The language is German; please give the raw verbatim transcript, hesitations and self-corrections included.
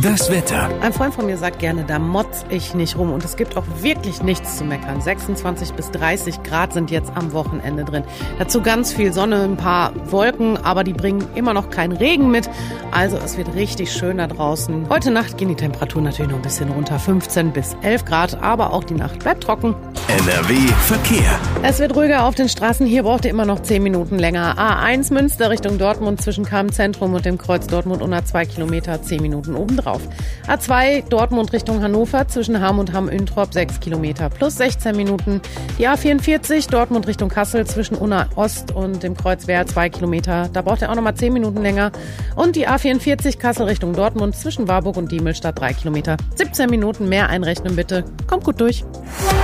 Das Wetter. Ein Freund von mir sagt gerne, da motz ich nicht rum. Und es gibt auch wirklich nichts zu meckern. sechsundzwanzig bis dreißig Grad sind jetzt am Wochenende drin. Dazu ganz viel Sonne, ein paar Wolken, aber die bringen immer noch keinen Regen mit. Also es wird richtig schön da draußen. Heute Nacht gehen die Temperaturen natürlich noch ein bisschen runter. fünfzehn bis elf Grad, aber auch die Nacht bleibt trocken. N R W Verkehr. Es wird ruhiger auf den Straßen. Hier braucht ihr immer noch zehn Minuten länger. A eins Münster Richtung Dortmund zwischen Cham-Zentrum und dem Kreuz Dortmund unter zwei Kilometer, zehn Minuten obendrauf. A zwei Dortmund Richtung Hannover zwischen Hamm und Hamm-Üntrop sechs Kilometer plus sechzehn Minuten. Die A vierundvierzig Dortmund Richtung Kassel zwischen Unna Ost und dem Kreuz Wehr zwei Kilometer. Da braucht ihr auch nochmal zehn Minuten länger. Und die A vierundvierzig Kassel Richtung Dortmund zwischen Warburg und Diemelstadt drei Kilometer. siebzehn Minuten mehr einrechnen bitte. Kommt gut durch.